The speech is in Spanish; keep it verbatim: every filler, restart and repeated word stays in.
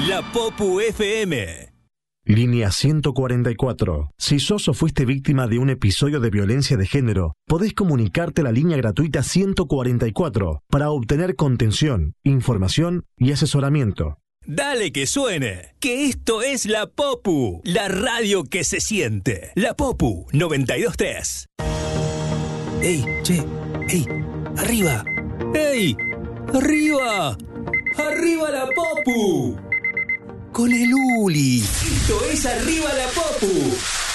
La Popu F M. Línea ciento cuarenta y cuatro. Si sos o fuiste víctima de un episodio de violencia de género, podés comunicarte a la línea gratuita ciento cuarenta y cuatro para obtener contención, información y asesoramiento. Dale que suene, que esto es La Popu, la radio que se siente. La Popu noventa y dos punto tres. ¡Ey, che! ¡Ey! ¡Arriba! ¡Ey! ¡Arriba! ¡Arriba la Popu! Con el Uli. Esto es Arriba la Popu.